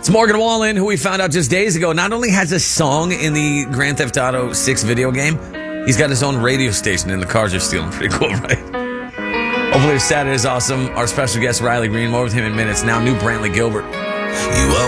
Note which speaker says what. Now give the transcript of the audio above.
Speaker 1: It's Morgan Wallen, who we found out just days ago, not only has a song in the Grand Theft Auto 6 video game, he's got his own radio station in the Cars You're Stealing. Pretty cool, right? Hopefully your Saturday is awesome. Our special guest, Riley Green, more with him in minutes. Now, new Brantley Gilbert.